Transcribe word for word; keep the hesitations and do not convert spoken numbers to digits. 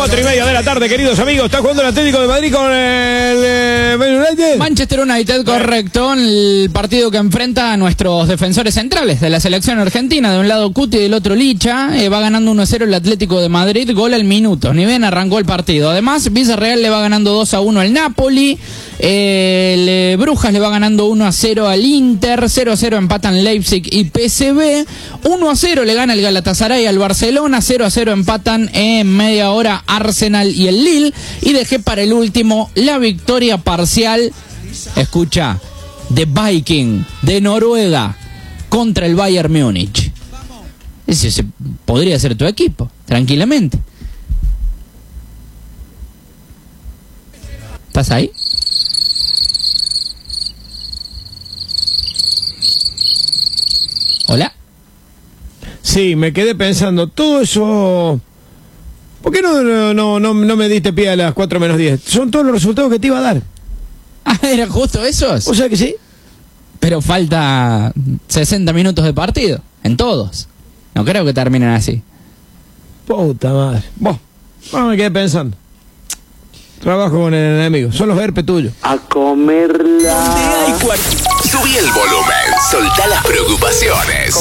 Cuatro y media de la tarde, queridos amigos. Está jugando el Atlético de Madrid con el eh, United. Manchester United, correcto. El partido que enfrenta a nuestros defensores centrales de la selección argentina. De un lado Cuti y del otro Licha. Eh, va ganando uno a cero el Atlético de Madrid. Gol al minuto. Ni bien arrancó el partido. Además, Villarreal le va ganando dos a uno al Napoli. Eh, el eh, Brujas le va ganando uno a cero al Inter. cero a cero empatan Leipzig y P S V. uno a cero le gana el Galatasaray al Barcelona. cero a cero empatan en media hora Arsenal y el Lille. Y dejé para el último la victoria parcial, escucha, de Viking de Noruega contra el Bayern Múnich. Ese, ese podría ser tu equipo, tranquilamente. ¿Estás ahí? ¿Hola? Sí, me quedé pensando, todo eso... ¿Por qué no, no, no, no me diste pie a las cuatro menos diez? Son todos los resultados que te iba a dar. Ah, ¿eran justo esos? O sea que sí. Pero falta sesenta minutos de partido, en todos. No creo que terminen así. Puta madre. Vos, bueno, me quedé pensando. Trabajo con el enemigo, son los herpes tuyos. A comerla. Subí el volumen, soltá las preocupaciones.